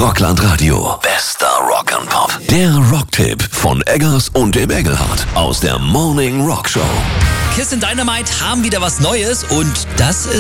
Rockland Radio. Bester Rock'n'Pop. Der Rocktipp von Eggers und dem Engelhardt aus der Morning Rock Show. Kiss in Dynamite haben wieder was Neues und das ist